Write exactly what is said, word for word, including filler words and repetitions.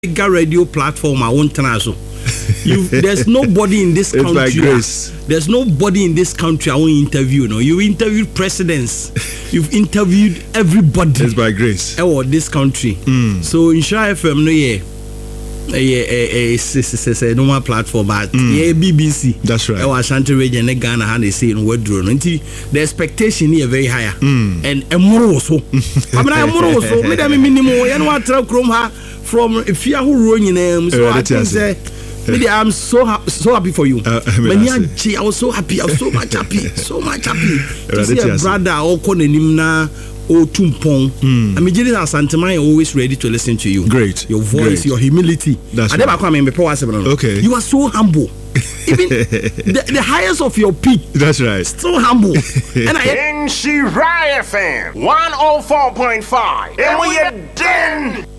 bigger radio platform I won't transfer. You, there's nobody in this country. It's by grace. There's nobody in this country I won't interview. No, you interviewed presidents. You've interviewed everybody. It's by grace. Oh, this country. Mm. So in Shah F M, no yeah, yeah, yeah, yeah, normal platform, but mm. yeah, B B C. That's right. Oh, Ashanti region, and Ghana, how they say in word drone. Until the expectation here very higher. Mm. And Emoro so. I mean, Emoro so. Me that me minimum. You know what? Tell Chrome ha from if you are who running them. So I think say. I'm so ha- so happy for you. Uh, I, mean, I, I was so happy. I was so much happy. So much happy to see a brother or Konenimna or Tumpong. I mean, Jillian Santamai always ready to listen to you. Great. Your voice, Great. Your humility. That's I right. never come before. Okay. You are so humble. Even the, the highest of your peak. That's right. So humble. And I N C R I F M one oh four point five. And we are done.